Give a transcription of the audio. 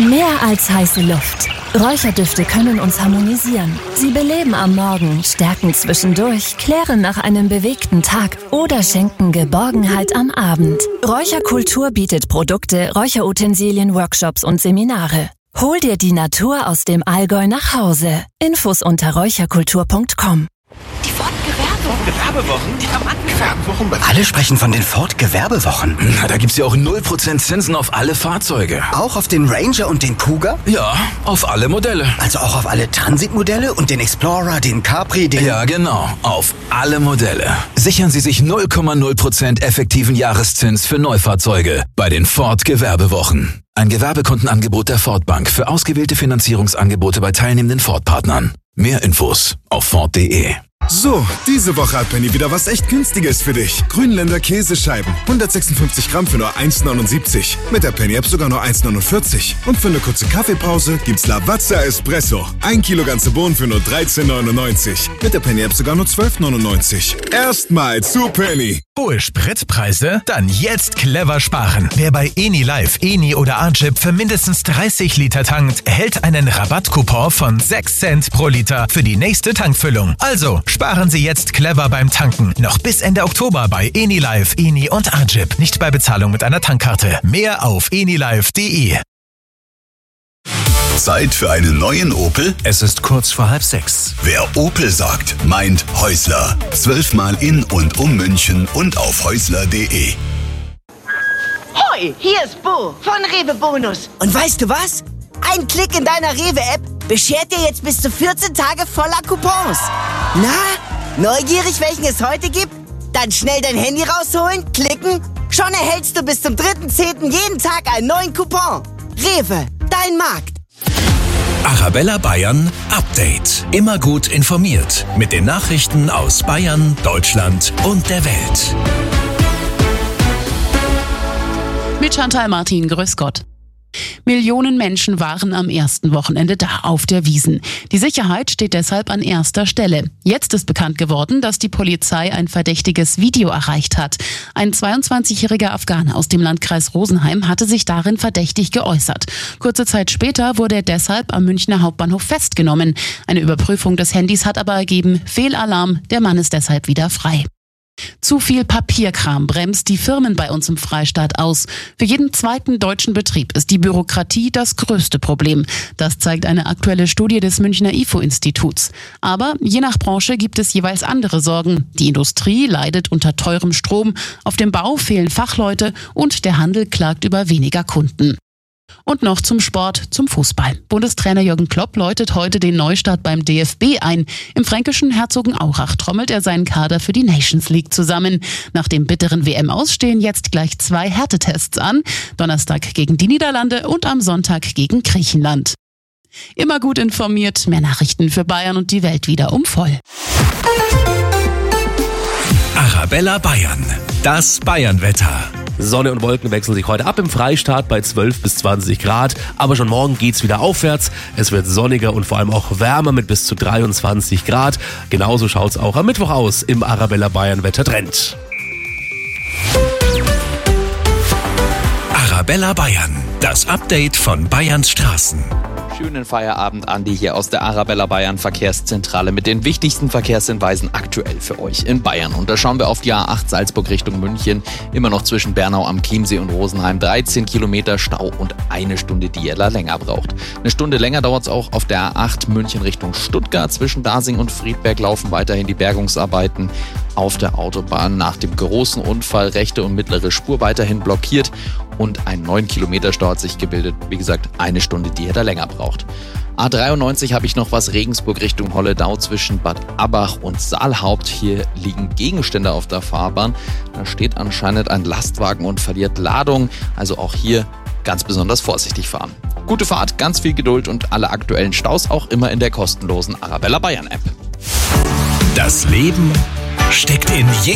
Mehr als heiße Luft. Räucherdüfte können uns harmonisieren. Sie beleben am Morgen, stärken zwischendurch, klären nach einem bewegten Tag oder schenken Geborgenheit am Abend. Räucherkultur bietet Produkte, Räucherutensilien, Workshops und Seminare. Hol dir die Natur aus dem Allgäu nach Hause. Infos unter räucherkultur.com. Die Ford-Gewerbewochen? Ja, Mann, Gewerbewochen. Alle sprechen von den Ford-Gewerbewochen. Na, da gibt's ja auch 0% Zinsen auf alle Fahrzeuge. Auch auf den Ranger und den Cougar? Ja, auf alle Modelle. Also auch auf alle Transitmodelle und den Explorer, den Capri, den... Ja, genau. Auf alle Modelle. Sichern Sie sich 0,0% effektiven Jahreszins für Neufahrzeuge bei den Ford-Gewerbewochen. Ein Gewerbekundenangebot der Ford Bank für ausgewählte Finanzierungsangebote bei teilnehmenden Ford-Partnern. Mehr Infos auf Ford.de. So, diese Woche hat Penny wieder was echt Günstiges für dich. Grünländer Käsescheiben, 156 Gramm für nur 1,79. Mit der Penny-App sogar nur 1,49. Und für eine kurze Kaffeepause gibt's Lavazza Espresso. 1 Kilo ganze Bohnen für nur 13,99. Mit der Penny-App sogar nur 12,99. Erstmal zu Penny. Hohe Spritpreise? Dann jetzt clever sparen. Wer bei Eni Live, Eni oder Arjip für mindestens 30 Liter tankt, erhält einen Rabattcoupon von 6 Cent pro Liter für die nächste Tankfüllung. Also, sparen Sie jetzt clever beim Tanken. Noch bis Ende Oktober bei Eni Live, Eni und Arjip. Nicht bei Bezahlung mit einer Tankkarte. Mehr auf enilive.de. Zeit für einen neuen Opel? Es ist kurz vor 5:30. Wer Opel sagt, meint Häusler. 12-mal in und um München und auf häusler.de. Hoi, hier ist Bo von Rewe Bonus. Und weißt du was? Ein Klick in deiner Rewe-App beschert dir jetzt bis zu 14 Tage voller Coupons. Na, neugierig, welchen es heute gibt? Dann schnell dein Handy rausholen, klicken. Schon erhältst du bis zum 3.10. jeden Tag einen neuen Coupon. Rewe, dein Markt. Arabella Bayern Update. Immer gut informiert mit den Nachrichten aus Bayern, Deutschland und der Welt. Mit Chantal Martin, grüß Gott. Millionen Menschen waren am ersten Wochenende da auf der Wiesn. Die Sicherheit steht deshalb an erster Stelle. Jetzt ist bekannt geworden, dass die Polizei ein verdächtiges Video erreicht hat. Ein 22-jähriger Afghane aus dem Landkreis Rosenheim hatte sich darin verdächtig geäußert. Kurze Zeit später wurde er deshalb am Münchner Hauptbahnhof festgenommen. Eine Überprüfung des Handys hat aber ergeben, Fehlalarm, der Mann ist deshalb wieder frei. Zu viel Papierkram bremst die Firmen bei uns im Freistaat aus. Für jeden zweiten deutschen Betrieb ist die Bürokratie das größte Problem. Das zeigt eine aktuelle Studie des Münchner IFO-Instituts. Aber je nach Branche gibt es jeweils andere Sorgen. Die Industrie leidet unter teurem Strom, auf dem Bau fehlen Fachleute und der Handel klagt über weniger Kunden. Und noch zum Sport, zum Fußball. Bundestrainer Jürgen Klopp läutet heute den Neustart beim DFB ein. Im fränkischen Herzogenaurach trommelt er seinen Kader für die Nations League zusammen. Nach dem bitteren WM-Aus stehen jetzt gleich 2 Härtetests an. Donnerstag gegen die Niederlande und am Sonntag gegen Griechenland. Immer gut informiert, mehr Nachrichten für Bayern und die Welt wieder um voll. Arabella Bayern. Das Bayernwetter. Sonne und Wolken wechseln sich heute ab im Freistaat bei 12 bis 20 Grad. Aber schon morgen geht's wieder aufwärts. Es wird sonniger und vor allem auch wärmer mit bis zu 23 Grad. Genauso schaut's auch am Mittwoch aus im Arabella Bayern Wettertrend. Arabella Bayern. Das Update von Bayerns Straßen. Schönen Feierabend, Andi hier aus der Arabella Bayern Verkehrszentrale mit den wichtigsten Verkehrshinweisen aktuell für euch in Bayern. Und da schauen wir auf die A8 Salzburg Richtung München. Immer noch zwischen Bernau am Chiemsee und Rosenheim 13 Kilometer Stau und 1 Stunde, die ihr da länger braucht. 1 Stunde länger dauert es auch auf der A8 München Richtung Stuttgart. Zwischen Dasing und Friedberg laufen weiterhin die Bergungsarbeiten auf der Autobahn. Nach dem großen Unfall rechte und mittlere Spur weiterhin blockiert. Und ein 9 Kilometer Stau hat sich gebildet. Wie gesagt, 1 Stunde, die ihr da länger braucht. A93 habe ich noch was, Regensburg Richtung Holledau zwischen Bad Abbach und Saalhaupt. Hier liegen Gegenstände auf der Fahrbahn. Da steht anscheinend ein Lastwagen und verliert Ladung. Also auch hier ganz besonders vorsichtig fahren. Gute Fahrt, ganz viel Geduld und alle aktuellen Staus auch immer in der kostenlosen Arabella Bayern App. Das Leben steckt in